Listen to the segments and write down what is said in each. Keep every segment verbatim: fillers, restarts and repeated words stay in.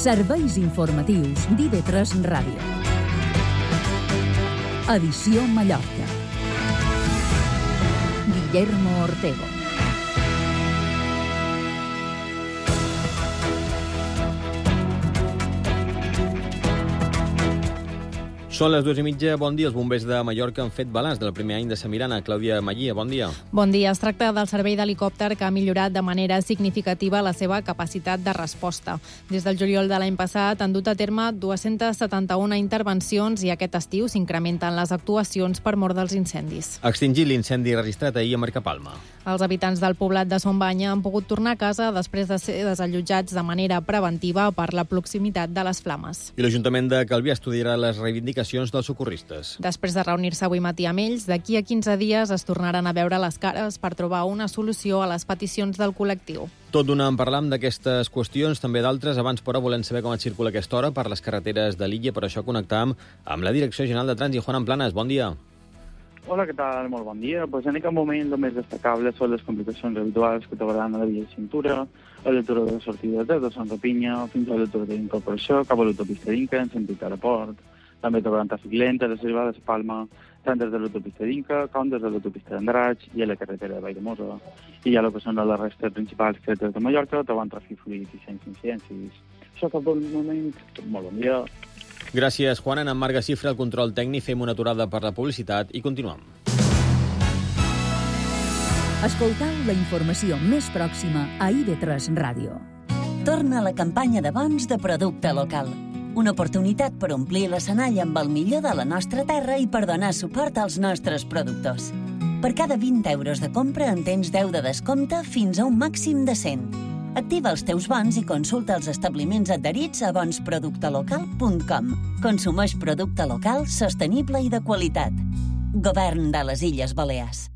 Serveis informatius d'I V tres Ràdio. Edició Mallorca. Guillermo Ortego. Són les dues i mitja. Bon dia. Els bombers de Mallorca han fet balanç del primer any de Semilana. Clàudia Mallia, bon dia. Bon dia. Es tracta del servei d'helicòpter que ha millorat de manera significativa la seva capacitat de resposta. Des del juliol de l'any passat han dut a terme dues-centes setanta-una intervencions i aquest estiu s'incrementen les actuacions per mort dels incendis. Extingir l'incendi registrat ahir a Mercapalma. Els habitants del poblat de Son Banya han pogut tornar a casa després de ser desallotjats de manera preventiva per la proximitat de les flames. I l'Ajuntament de Calvià estudiarà les reivindicacions dels socorristes. Després de reunir-se avui matí amb ells, d'aquí a quinze dies es tornaran a veure les cares per trobar una solució a les peticions del col·lectiu. Tot d'una en parlam d'aquestes qüestions, també d'altres. Abans, però, volem saber com et circula aquesta hora per les carreteres de l'illa. Per això connectam amb la Direcció General de Trànsit. Juan Planes, bon dia. Hola, què tal? Molt bon dia. Pues en aquest moment el més destacable són les complicacions habituals que trobaran a la via de cintura, a l'aturada de sortida des de Sant Rapinya, fins a l'aturada d'incorporació, cap a l'autopista d'Inca, en sentit aeroport. També trobaran tràfic lent a la derivada de Palma, tant des de l'autopista d'Inca com des de l'autopista d'Andratx i a la carretera de Valldemossa. I ja el que són les restes principals carreteres de Mallorca, troben tràfic fluid i sense incidències. Això fa un moment. Molt bon dia. Gràcies, Juan. En Marga Cifra, el control tècnic, fem una aturada per la publicitat i continuem. Escoltau la informació més pròxima a I V tres Ràdio. Torna la campanya de bons de producte local. Una oportunitat per omplir l'escenari amb el millor de la nostra terra i per donar suport als nostres productors. Per cada vint euros de compra en tens deu de descompte fins a un màxim de cent. Activa els teus bons i consulta els establiments adherits a bons producte local punt com. Consumeix producte local, sostenible i de qualitat. Govern de les Illes Balears.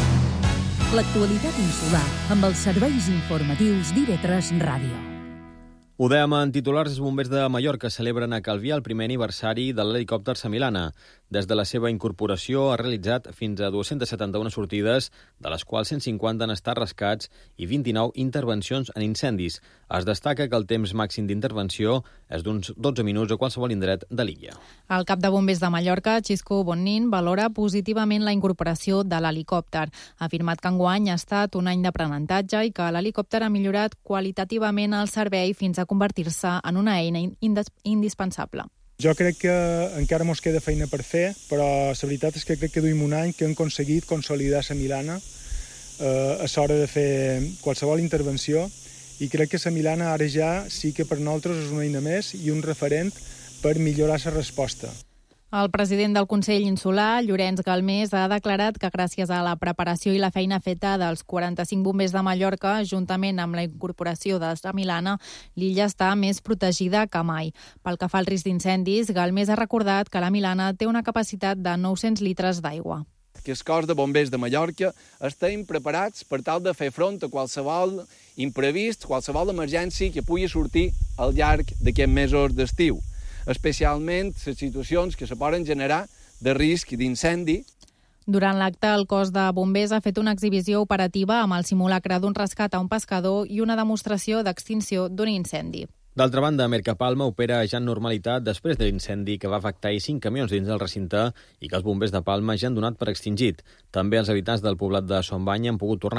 L'actualitat insular amb els serveis informatius d'I V tres Ràdio. Ho dèiem en titulars, els bombers de Mallorca celebren a Calvià el primer aniversari de l'helicòpter Semilana. Des de la seva incorporació ha realitzat fins a dues-centes setanta-una sortides, de les quals cent cinquanta han estat rescats i vint-i-nou intervencions en incendis. Es destaca que el temps màxim d'intervenció és d'uns dotze minuts a qualsevol indret de l'illa. El cap de bombers de Mallorca, Xisco Bonnin, valora positivament la incorporació de l'helicòpter. Ha afirmat que enguany ha estat un any d'aprenentatge i que l'helicòpter ha millorat qualitativament el servei fins a convertir-se en una eina indispensable. Jo crec que encara mos queda feina per fer, però la veritat és que crec que duim un any que hem aconseguit consolidar Semilana eh, a l'hora de fer qualsevol intervenció i crec que Semilana ara ja sí que per nosaltres és una eina més i un referent per millorar la resposta. El president del Consell Insular, Llorenç Galmés, ha declarat que gràcies a la preparació i la feina feta dels quaranta-cinc bombers de Mallorca, juntament amb la incorporació de Semilana, l'illa està més protegida que mai. Pel que fa al risc d'incendis, Galmés ha recordat que la Milana té una capacitat de nou-cents litres d'aigua. Que el cos de bombers de Mallorca estem preparats per tal de fer front a qualsevol imprevist, qualsevol emergència que pugui sortir al llarg d'aquests mesos d'estiu, especialment les situacions que se poden generar de risc d'incendi. Durant l'acte, el cos de bombers ha fet una exhibició operativa amb el simulacre d'un rescat a un pescador i una demostració d'extinció d'un incendi. D'altra banda, Mercapalma opera ja en normalitat després de l'incendi que va afectar cinc camions dins del recinte i que els bombers de Palma ja han donat per extingit. També els habitants del poblat de Son Banya han pogut tornar